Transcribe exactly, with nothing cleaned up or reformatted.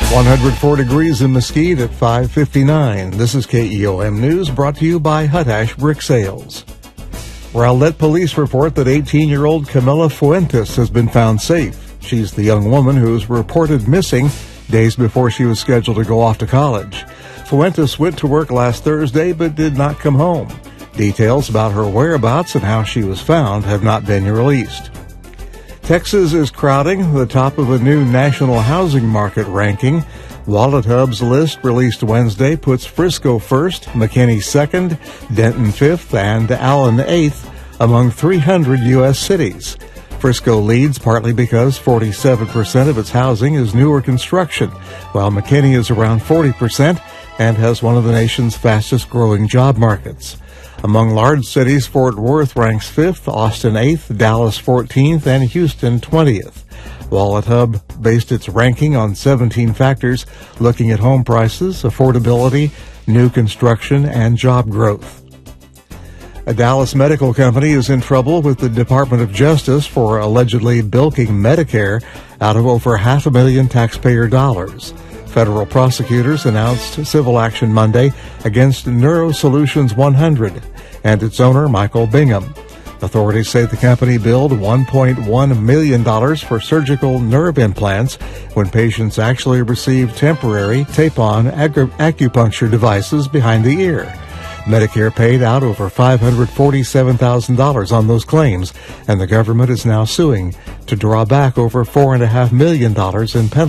one hundred four degrees in Mesquite at five fifty-nine. This is K E O M News, brought to you by Hutash Brick Sales. Rowlett police report that eighteen-year-old Camila Fuentes has been found safe. She's the young woman who was reported missing days before she was scheduled to go off to college. Fuentes went to work last Thursday but did not come home. Details about her whereabouts and how she was found have not been released. Texas is crowding the top of a new national housing market ranking. WalletHub's list released Wednesday puts Frisco first, McKinney second, Denton fifth, and Allen eighth among three hundred U S cities. Frisco leads partly because forty-seven percent of its housing is newer construction, while McKinney is around forty percent and has one of the nation's fastest growing job markets. Among large cities, Fort Worth ranks fifth, Austin eighth, Dallas fourteenth, and Houston twentieth. WalletHub based its ranking on seventeen factors, looking at home prices, affordability, new construction, and job growth. A Dallas medical company is in trouble with the Department of Justice for allegedly bilking Medicare out of over half a million taxpayer dollars. Federal prosecutors announced civil action Monday against NeuroSolutions one hundred and its owner, Michael Bingham. Authorities say the company billed one point one million dollars for surgical nerve implants when patients actually received temporary tape-on acu- acupuncture devices behind the ear. Medicare paid out over five hundred forty-seven thousand dollars on those claims, and the government is now suing to draw back over four point five million dollars in penalties.